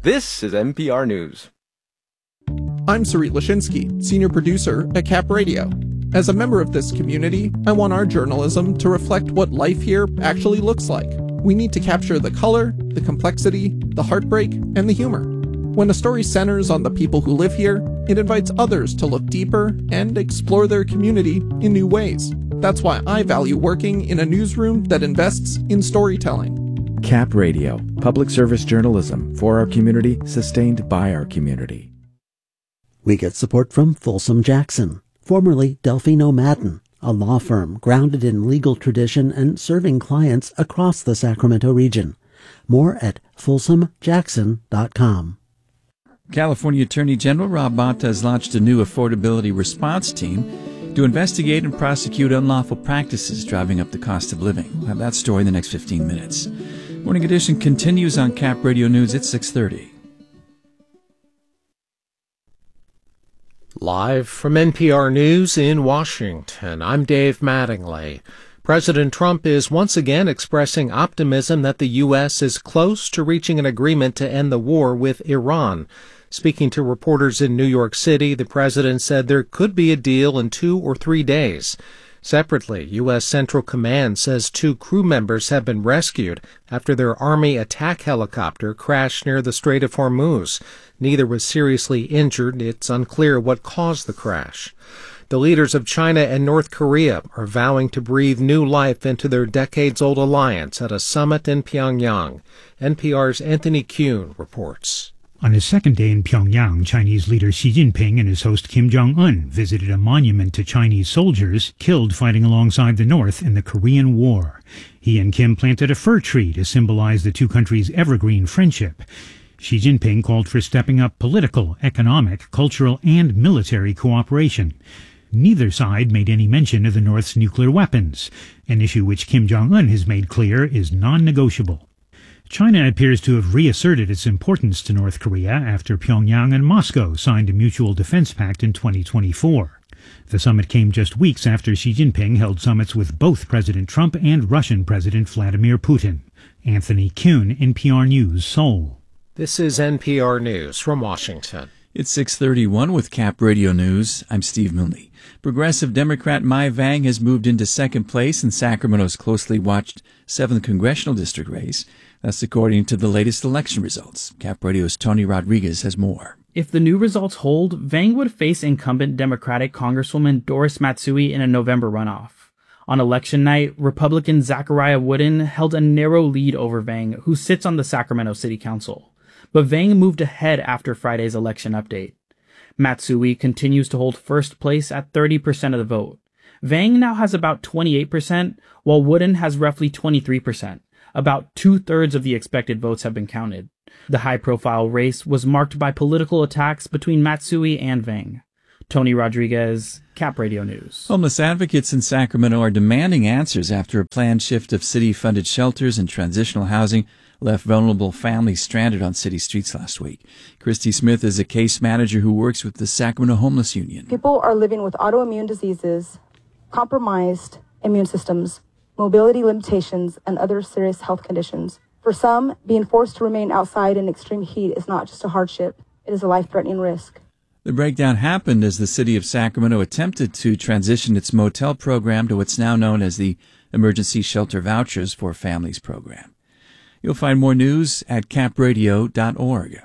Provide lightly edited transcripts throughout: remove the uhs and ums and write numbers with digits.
This is NPR News. I'm Sarit Lashinsky, senior producer at Cap Radio. As a member of this community, I want our journalism to reflect what life here actually looks like. We need to capture the color, the complexity, the heartbreak, and the humor. When a story centers on the people who live here, it invites others to look deeper and explore their community in new ways. That's why I value working in a newsroom that invests in storytelling. Cap Radio, public service journalism for our community, sustained by our community. We get support from Folsom Jackson, formerly Delphine Madden, a law firm grounded in legal tradition and serving clients across the Sacramento region. More at folsomjackson.com. California Attorney General Rob Bonta has launched a new affordability response team to investigate and prosecute unlawful practices driving up the cost of living. We'll have that story in the next 15 minutes. Morning Edition continues on Cap Radio News at 6:30. Live from NPR News in Washington, I'm Dave Mattingly. President Trump is once again expressing optimism that the U.S. is close to reaching an agreement to end the war with Iran. Speaking to reporters in New York City, the president said there could be a deal in 2 or 3 days. Separately, U.S. Central Command says 2 crew members have been rescued after their Army attack helicopter crashed near the Strait of Hormuz. Neither was seriously injured. It's unclear what caused the crash. The leaders of China and North Korea are vowing to breathe new life into their decades-old alliance at a summit in Pyongyang. NPR's Anthony Kuhn reports. On his second day in Pyongyang, Chinese leader Xi Jinping and his host Kim Jong-un visited a monument to Chinese soldiers killed fighting alongside the North in the Korean War. He and Kim planted a fir tree to symbolize the two countries' evergreen friendship. Xi Jinping called for stepping up political, economic, cultural, and military cooperation. Neither side made any mention of the North's nuclear weapons, an issue which Kim Jong-un has made clear is non-negotiable. China appears to have reasserted its importance to North Korea after Pyongyang and Moscow signed a mutual defense pact in 2024. The summit came just weeks after Xi Jinping held summits with both President Trump and Russian President Vladimir Putin. Anthony Kuhn, NPR News, Seoul. This is NPR News from Washington. It's 6:31 with Cap Radio News. I'm Steve Milne. Progressive Democrat Mai Vang has moved into second place in Sacramento's closely watched 7th Congressional District race. That's according to the latest election results. Cap Radio's Tony Rodriguez has more. If the new results hold, Vang would face incumbent Democratic Congresswoman Doris Matsui in a November runoff. On election night, Republican Zachariah Wooden held a narrow lead over Vang, who sits on the Sacramento City Council. But Vang moved ahead after Friday's election update. Matsui continues to hold first place at 30% of the vote. Vang now has about 28%, while Wooden has roughly 23%. About 2/3 of the expected votes have been counted. The high-profile race was marked by political attacks between Matsui and Vang. Tony Rodriguez, Cap Radio News. Homeless advocates in Sacramento are demanding answers after a planned shift of city-funded shelters and transitional housing left vulnerable families stranded on city streets last week. Christy Smith is a case manager who works with the Sacramento Homeless Union. People are living with autoimmune diseases, compromised immune systems, mobility limitations, and other serious health conditions. For some, being forced to remain outside in extreme heat is not just a hardship, it is a life-threatening risk. The breakdown happened as the city of Sacramento attempted to transition its motel program to what's now known as the Emergency Shelter Vouchers for Families program. You'll find more news at capradio.org.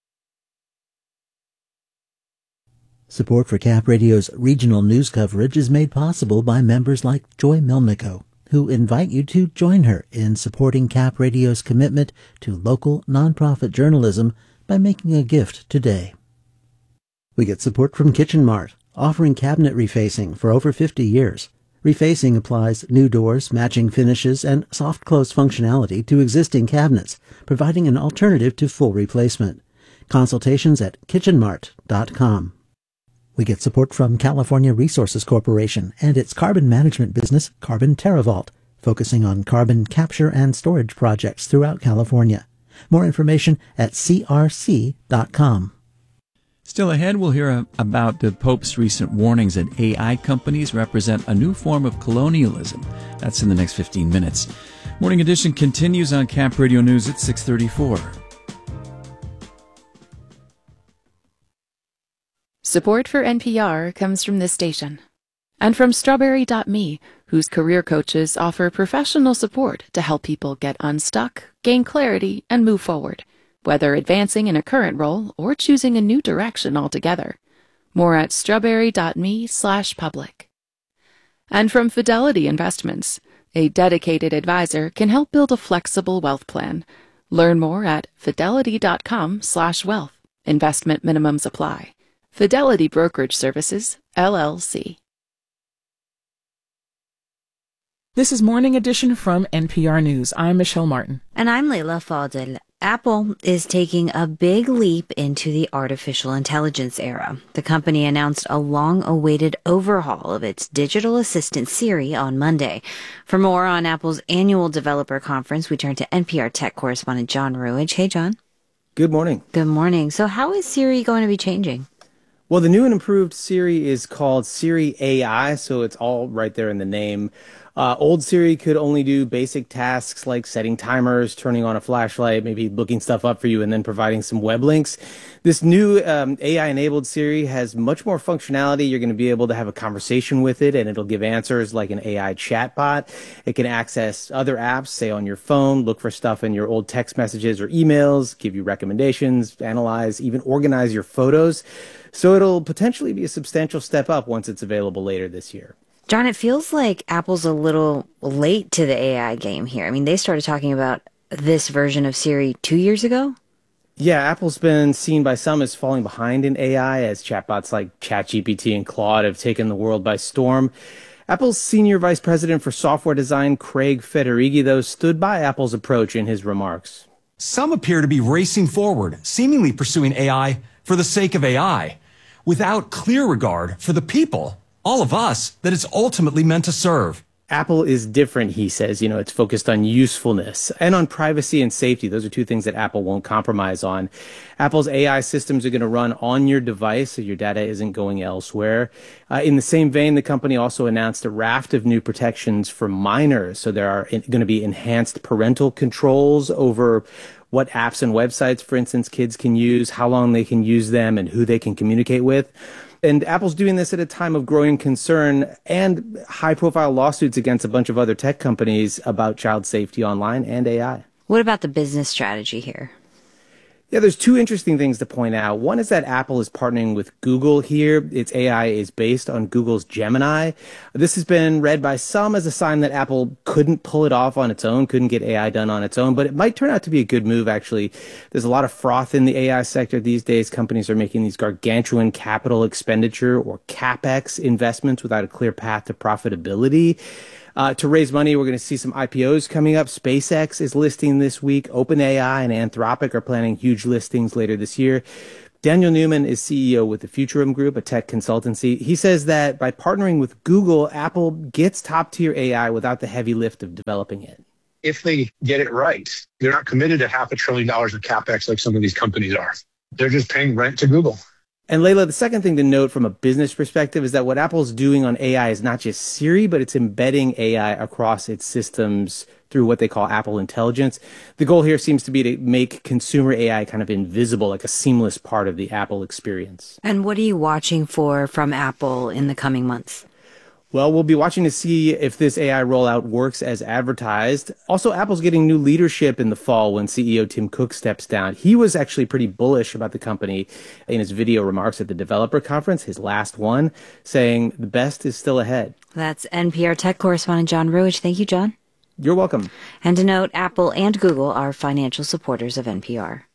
Support for Cap Radio's regional news coverage is made possible by members like Joy Melnico, who invite you to join her in supporting Cap Radio's commitment to local nonprofit journalism by making a gift today. We get support from Kitchen Mart, offering cabinet refacing for over 50 years. Refacing applies new doors, matching finishes, and soft close functionality to existing cabinets, providing an alternative to full replacement. Consultations at kitchenmart.com. We get support from California Resources Corporation and its carbon management business, Carbon TerraVault, focusing on carbon capture and storage projects throughout California. More information at crc.com. Still ahead, we'll hear about the Pope's recent warnings that AI companies represent a new form of colonialism. That's in the next 15 minutes. Morning Edition continues on Cap Radio News at 6:34. Support for NPR comes from this station. And from Strawberry.me, whose career coaches offer professional support to help people get unstuck, gain clarity, and move forward, whether advancing in a current role or choosing a new direction altogether. More at strawberry.me/public. And from Fidelity Investments, a dedicated advisor can help build a flexible wealth plan. Learn more at fidelity.com/wealth. Investment minimums apply. Fidelity Brokerage Services, LLC. This is Morning Edition from NPR News. I'm Michelle Martin. And I'm Leila Fadel. Apple is taking a big leap into the artificial intelligence era. The company announced a long-awaited overhaul of its digital assistant Siri on Monday. For more on Apple's annual developer conference, we turn to NPR tech correspondent John Ruwage. Hey, John. Good morning. Good morning. So how is Siri going to be changing? Well, the new and improved Siri is called Siri AI, so it's all right there in the name. Old Siri could only do basic tasks like setting timers, turning on a flashlight, maybe looking stuff up for you, and then providing some web links. This new AI-enabled Siri has much more functionality. You're going to be able to have a conversation with it, and it'll give answers like an AI chatbot. It can access other apps, say on your phone, look for stuff in your old text messages or emails, give you recommendations, analyze, even organize your photos. So it'll potentially be a substantial step up once it's available later this year. John, it feels like Apple's a little late to the AI game here. I mean, they started talking about this version of Siri 2 years ago. Yeah, Apple's been seen by some as falling behind in AI as chatbots like ChatGPT and Claude have taken the world by storm. Apple's senior vice president for software design, Craig Federighi, though, stood by Apple's approach in his remarks. Some appear to be racing forward, seemingly pursuing AI for the sake of AI, without clear regard for the people, all of us, that it's ultimately meant to serve. Apple is different, he says. You know, it's focused on usefulness and on privacy and safety. Those are two things that Apple won't compromise on. Apple's AI systems are going to run on your device, so your data isn't going elsewhere. In the same vein, the company also announced a raft of new protections for minors. So there are going to be enhanced parental controls over what apps and websites, for instance, kids can use, how long they can use them, and who they can communicate with. And Apple's doing this at a time of growing concern and high-profile lawsuits against a bunch of other tech companies about child safety online and AI. What about the business strategy here? Yeah, there's two interesting things to point out. One is that Apple is partnering with Google here. Its AI is based on Google's Gemini. This has been read by some as a sign that Apple couldn't pull it off on its own, couldn't get AI done on its own, but it might turn out to be a good move, actually. There's a lot of froth in the AI sector these days. Companies are making these gargantuan capital expenditure or CapEx investments without a clear path to profitability. To raise money, we're going to see some IPOs coming up. SpaceX is listing this week. OpenAI and Anthropic are planning huge listings later this year. Daniel Newman is CEO with the Futurum Group, a tech consultancy. He says that by partnering with Google, Apple gets top-tier AI without the heavy lift of developing it. If they get it right, they're not committed to $500 billion of CapEx like some of these companies are. They're just paying rent to Google. And Leila, the second thing to note from a business perspective is that what Apple's doing on AI is not just Siri, but it's embedding AI across its systems through what they call Apple Intelligence. The goal here seems to be to make consumer AI kind of invisible, like a seamless part of the Apple experience. And what are you watching for from Apple in the coming months? Well, we'll be watching to see if this AI rollout works as advertised. Also, Apple's getting new leadership in the fall when CEO Tim Cook steps down. He was actually pretty bullish about the company in his video remarks at the developer conference, his last one, saying the best is still ahead. That's NPR tech correspondent John Ruwage. Thank you, John. You're welcome. And to note, Apple and Google are financial supporters of NPR.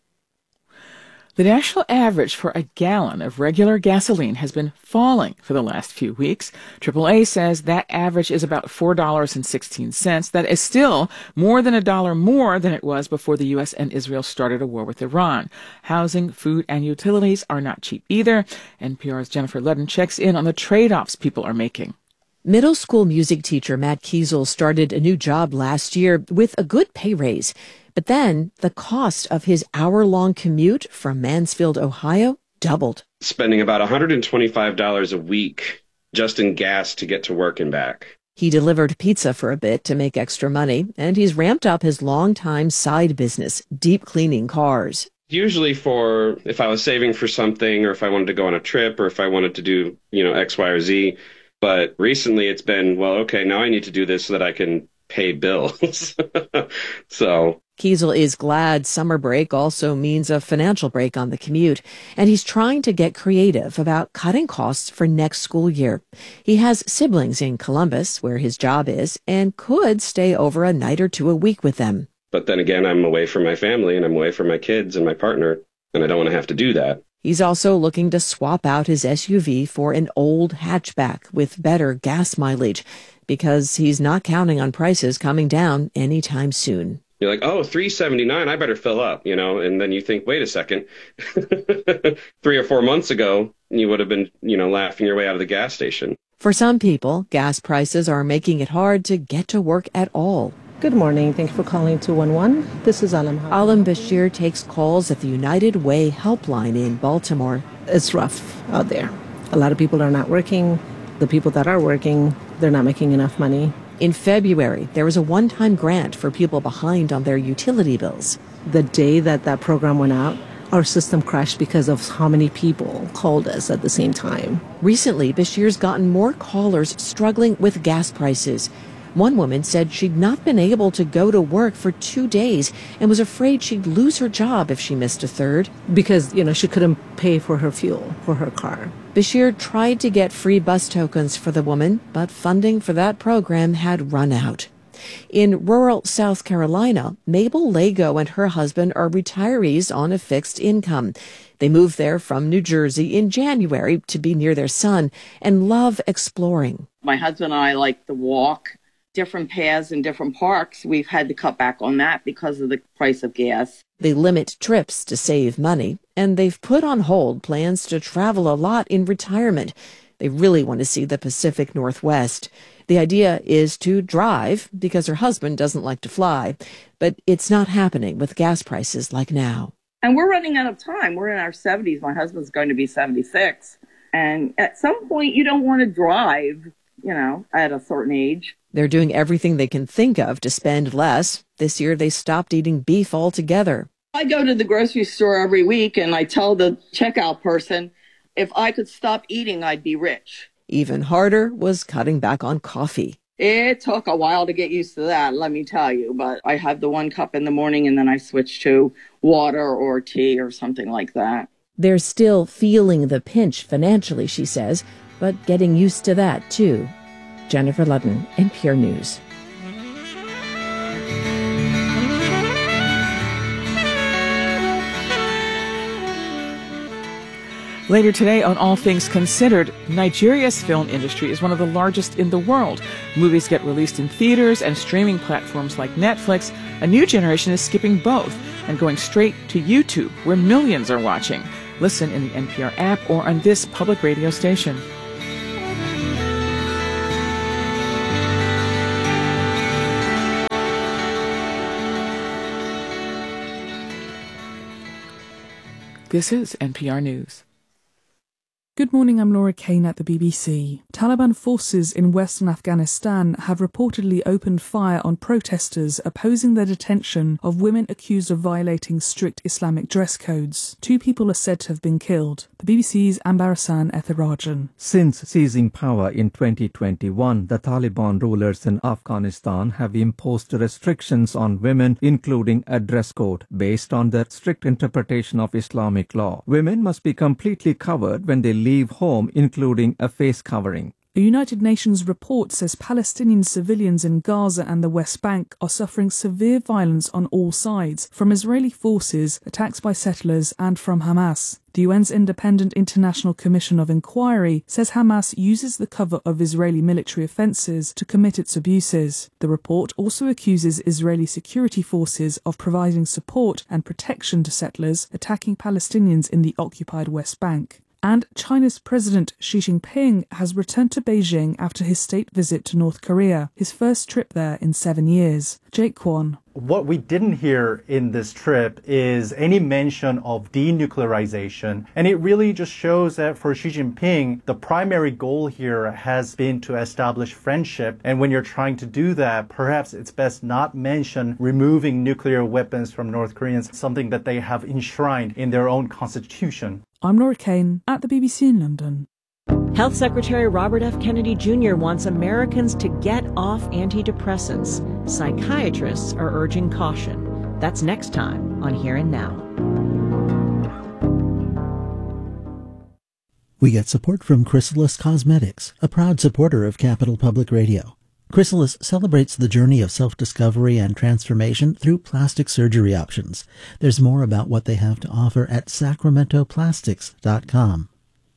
The national average for a gallon of regular gasoline has been falling for the last few weeks. AAA says that average is about $4.16. That is still more than $1 more than it was before the U.S. and Israel started a war with Iran. Housing, food, and utilities are not cheap either. NPR's Jennifer Ludden checks in on the trade-offs people are making. Middle school music teacher Matt Kiesel started a new job last year with a good pay raise. But then the cost of his hour-long commute from Mansfield, Ohio, doubled. Spending about $125 a week just in gas to get to work and back. He delivered pizza for a bit to make extra money, and he's ramped up his longtime side business, deep cleaning cars. Usually for if I was saving for something or if I wanted to go on a trip or if I wanted to do, X, Y, or Z. But recently it's been, well, okay, now I need to do this so that I can pay bills. So Kiesel is glad summer break also means a financial break on the commute, and he's trying to get creative about cutting costs for next school year. He has siblings in Columbus, where his job is, and could stay over a night or two a week with them. But then again, I'm away from my family and I'm away from my kids and my partner, and I don't want to have to do that. He's also looking to swap out his SUV for an old hatchback with better gas mileage, because he's not counting on prices coming down anytime soon. You're like, oh, $3.79, I better fill up, and then you think, wait a second, 3 or 4 months ago, you would have been, laughing your way out of the gas station. For some people, gas prices are making it hard to get to work at all. Good morning. Thank you for calling 211. This is Alam. Alam Bashir takes calls at the United Way helpline in Baltimore. It's rough out there. A lot of people are not working. The people that are working, they're not making enough money. In February, there was a one-time grant for people behind on their utility bills. The day that program went out, our system crashed because of how many people called us at the same time. Recently, Bashir's gotten more callers struggling with gas prices. One woman said she'd not been able to go to work for 2 days and was afraid she'd lose her job if she missed a third. Because, she couldn't pay for her fuel for her car. Bashir tried to get free bus tokens for the woman, but funding for that program had run out. In rural South Carolina, Mabel Lago and her husband are retirees on a fixed income. They moved there from New Jersey in January to be near their son and love exploring. My husband and I like to walk different paths in different parks. We've had to cut back on that because of the price of gas. They limit trips to save money, and they've put on hold plans to travel a lot in retirement. They really want to see the Pacific Northwest. The idea is to drive because her husband doesn't like to fly, but it's not happening with gas prices like now. And we're running out of time. We're in our 70s. My husband's going to be 76. And at some point, you don't want to drive, at a certain age. They're doing everything they can think of to spend less. This year, they stopped eating beef altogether. I go to the grocery store every week and I tell the checkout person, if I could stop eating, I'd be rich. Even harder was cutting back on coffee. It took a while to get used to that, let me tell you. But I have the 1 cup in the morning and then I switch to water or tea or something like that. They're still feeling the pinch financially, she says, but getting used to that, too. Jennifer Ludden, NPR News. Later today on All Things Considered, Nigeria's film industry is one of the largest in the world. Movies get released in theaters and streaming platforms like Netflix. A new generation is skipping both and going straight to YouTube, where millions are watching. Listen in the NPR app or on this public radio station. This is NPR News. Good morning, I'm Laura Kane at the BBC. Taliban forces in western Afghanistan have reportedly opened fire on protesters opposing the detention of women accused of violating strict Islamic dress codes. 2 people are said to have been killed. The BBC's Ambarasan Ethirajan. Since seizing power in 2021, the Taliban rulers in Afghanistan have imposed restrictions on women, including a dress code based on their strict interpretation of Islamic law. Women must be completely covered when they leave home, including a face covering. A United Nations report says Palestinian civilians in Gaza and the West Bank are suffering severe violence on all sides, from Israeli forces, attacks by settlers, and from Hamas. The UN's Independent International Commission of Inquiry says Hamas uses the cover of Israeli military offences to commit its abuses. The report also accuses Israeli security forces of providing support and protection to settlers attacking Palestinians in the occupied West Bank. And China's President Xi Jinping has returned to Beijing after his state visit to North Korea, his first trip there in 7 years. Jake Kwon. What we didn't hear in this trip is any mention of denuclearization. And it really just shows that for Xi Jinping, the primary goal here has been to establish friendship. And when you're trying to do that, perhaps it's best not mention removing nuclear weapons from North Koreans, something that they have enshrined in their own constitution. I'm Laura Kane at the BBC in London. Health Secretary Robert F. Kennedy Jr. wants Americans to get off antidepressants. Psychiatrists are urging caution. That's next time on Here and Now. We get support from Chrysalis Cosmetics, a proud supporter of Capital Public Radio. Chrysalis celebrates the journey of self-discovery and transformation through plastic surgery options. There's more about what they have to offer at sacramentoplastics.com.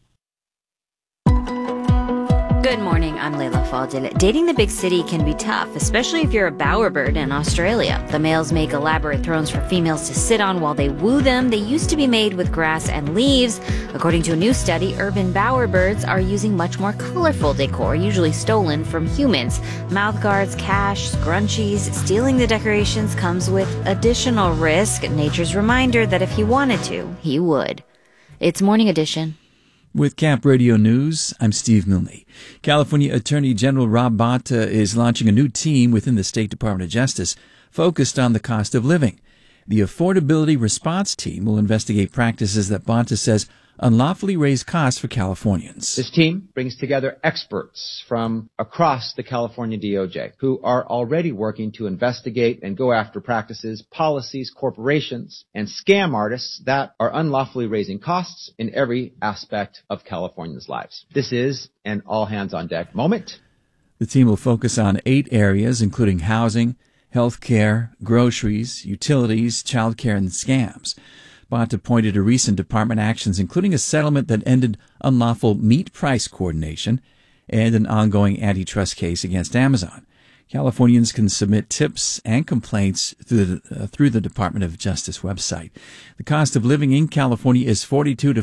Good morning, I'm Layla Faldil. Dating the big city can be tough, especially if you're a bowerbird in Australia. The males make elaborate thrones for females to sit on while they woo them. They used to be made with grass and leaves. According to a new study, urban bowerbirds are using much more colorful decor, usually stolen from humans. Mouth guards, cash, scrunchies. Stealing the decorations comes with additional risk. Nature's reminder that if he wanted to, he would. It's Morning Edition. With Cap Radio News, I'm Steve Milne. California Attorney General Rob Bonta is launching a new team within the State Department of Justice focused on the cost of living. The Affordability Response Team will investigate practices that Bonta says unlawfully raise costs for Californians. This team brings together experts from across the California DOJ who are already working to investigate and go after practices, policies, corporations, and scam artists that are unlawfully raising costs in every aspect of Californians' lives. This is an all-hands-on-deck moment. The team will focus on 8 areas, including housing, health care, groceries, utilities, childcare, and scams. Bonta pointed to recent department actions, including a settlement that ended unlawful meat price coordination and an ongoing antitrust case against Amazon. Californians can submit tips and complaints through the Department of Justice website. The cost of living in California is 42 to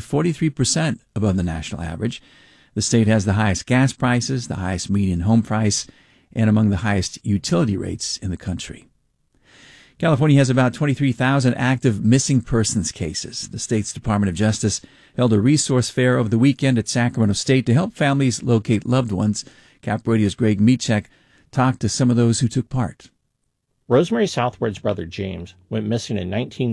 43% above the national average. The state has the highest gas prices, the highest median home price, and among the highest utility rates in the country. California has about 23,000 active missing persons cases. The state's Department of Justice held a resource fair over the weekend at Sacramento State to help families locate loved ones. Cap Radio's Greg Michek talked to some of those who took part. Rosemary Southward's brother James went missing in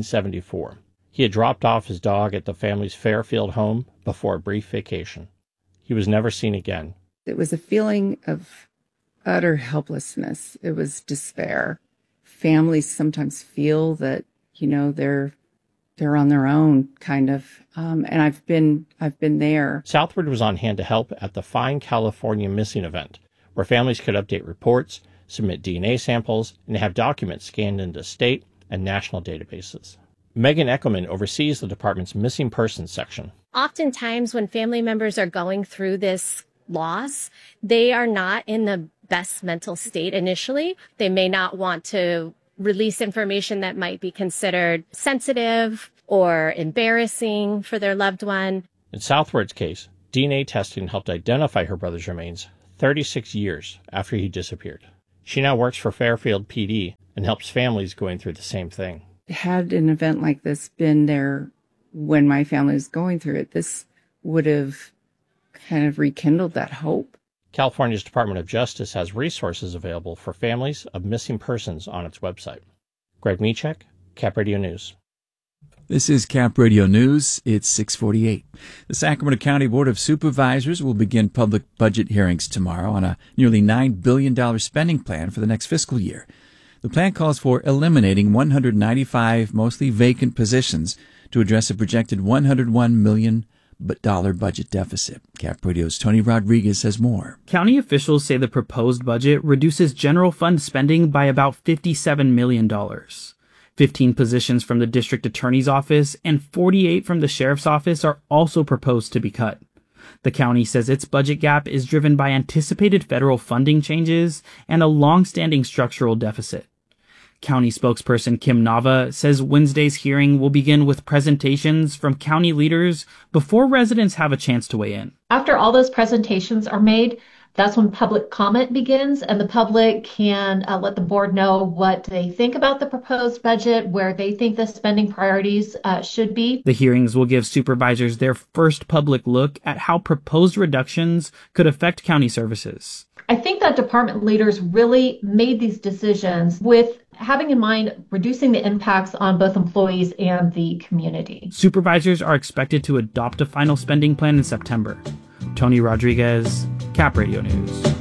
1974. He had dropped off his dog at the family's Fairfield home before a brief vacation. He was never seen again. It was a feeling of utter helplessness. It was despair. Families sometimes feel that, they're on their own, kind of. And I've been there. Southward was on hand to help at the Find California Missing event, where families could update reports, submit DNA samples, and have documents scanned into state and national databases. Megan Eckelman oversees the department's missing persons section. Oftentimes when family members are going through this loss, they are not in the best mental state initially. They may not want to release information that might be considered sensitive or embarrassing for their loved one. In Southward's case, DNA testing helped identify her brother's remains 36 years after he disappeared. She now works for Fairfield PD and helps families going through the same thing. Had an event like this been there when my family was going through it, this would have kind of rekindled that hope. California's Department of Justice has resources available for families of missing persons on its website. Greg Michek, Cap Radio News. This is Cap Radio News. It's 6:48. The Sacramento County Board of Supervisors will begin public budget hearings tomorrow on a nearly $9 billion spending plan for the next fiscal year. The plan calls for eliminating 195 mostly vacant positions to address a projected $101 million budget deficit. Cap Radio's Tony Rodriguez says more. County officials say the proposed budget reduces general fund spending by about $57 million. 15 positions from the district attorney's office and 48 from the sheriff's office are also proposed to be cut. The county says its budget gap is driven by anticipated federal funding changes and a long-standing structural deficit. County spokesperson Kim Nava says Wednesday's hearing will begin with presentations from county leaders before residents have a chance to weigh in. After all those presentations are made, that's when public comment begins, and the public can let the board know what they think about the proposed budget, where they think the spending priorities should be. The hearings will give supervisors their first public look at how proposed reductions could affect county services. I think that department leaders really made these decisions with having in mind reducing the impacts on both employees and the community. Supervisors are expected to adopt a final spending plan in September. Tony Rodriguez, Cap Radio News.